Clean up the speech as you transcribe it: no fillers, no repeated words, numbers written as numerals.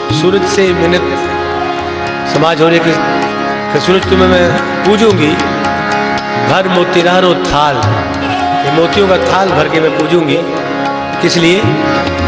सूरज से मिन्नत समाज होने की, सूरज तुम्हें मैं पूजूंगी, भर मोतीरारो थाल, ये मोतियों का थाल भर के मैं पूजूंगी। किस लिए?